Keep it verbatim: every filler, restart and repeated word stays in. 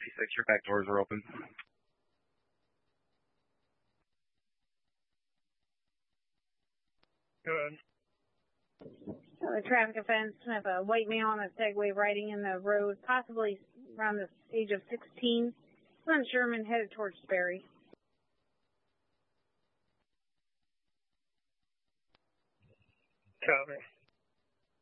fifty-six, your back doors are open. Good. Uh, the traffic offense of a white male on a Segway riding in the road, possibly around the age of sixteen, on Sherman headed towards Sperry. Copy.